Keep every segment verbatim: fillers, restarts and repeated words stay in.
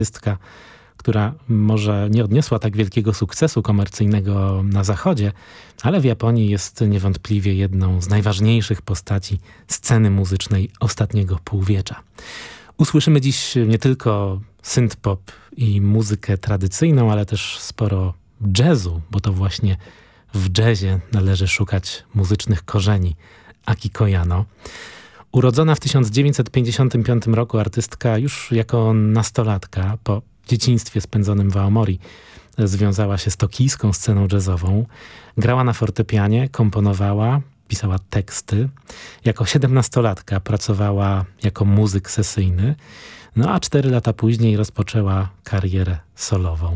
artystka, która może nie odniosła tak wielkiego sukcesu komercyjnego na Zachodzie, ale w Japonii jest niewątpliwie jedną z najważniejszych postaci sceny muzycznej ostatniego półwiecza. Usłyszymy dziś nie tylko synth-pop i muzykę tradycyjną, ale też sporo jazzu, bo to właśnie w jazzie należy szukać muzycznych korzeni Akiko Yano. Urodzona w tysiąc dziewięćset pięćdziesiątym piątym roku artystka już jako nastolatka po dzieciństwie spędzonym w Aomori związała się z tokijską sceną jazzową. Grała na fortepianie, komponowała, pisała teksty. Jako siedemnastolatka pracowała jako muzyk sesyjny, no a cztery lata później rozpoczęła karierę solową.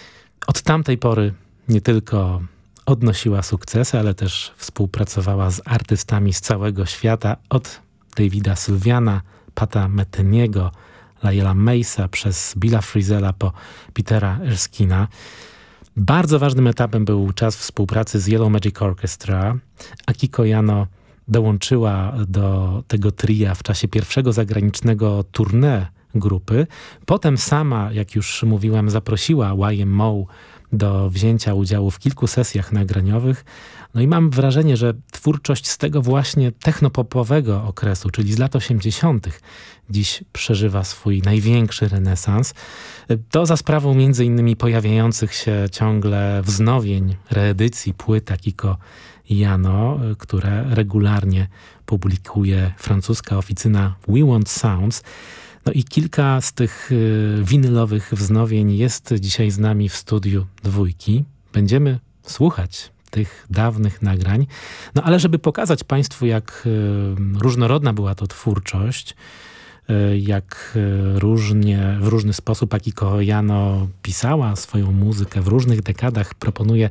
Od tamtej pory nie tylko odnosiła sukcesy, ale też współpracowała z artystami z całego świata, od Davida Sylviana, Pata Meteniego, Laela Mace'a, przez Billa Frisella po Petera Erskina. Bardzo ważnym etapem był czas współpracy z Yellow Magic Orchestra. Akiko Yano dołączyła do tego tria w czasie pierwszego zagranicznego tournée grupy. Potem sama, jak już mówiłem, zaprosiła Y M O do wzięcia udziału w kilku sesjach nagraniowych. No i mam wrażenie, że twórczość z tego właśnie technopopowego okresu, czyli z lat osiemdziesiątych, dziś przeżywa swój największy renesans. To za sprawą między innymi pojawiających się ciągle wznowień, reedycji płyt Akiko Yano, które regularnie publikuje francuska oficyna We Want Sounds. No i kilka z tych y, winylowych wznowień jest dzisiaj z nami w studiu Dwójki. Będziemy słuchać tych dawnych nagrań. No ale żeby pokazać Państwu, jak y, różnorodna była to twórczość, y, jak y, różnie, w różny sposób Akiko Yano pisała swoją muzykę w różnych dekadach, proponuję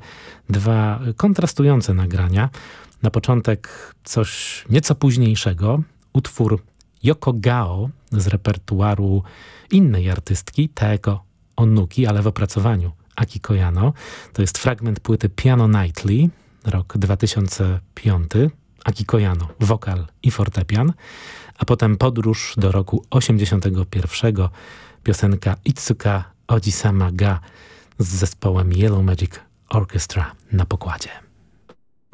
dwa kontrastujące nagrania. Na początek coś nieco późniejszego, utwór Yoko Gao z repertuaru innej artystki, Taeko Onuki, ale w opracowaniu Akiko Yano. To jest fragment płyty Piano Nightly, rok dwa tysiące piąty. Akiko Yano, wokal i fortepian. A potem podróż do roku osiemdziesiątego pierwszego. Piosenka Itsuka Ojisama Ga z zespołem Yellow Magic Orchestra na pokładzie.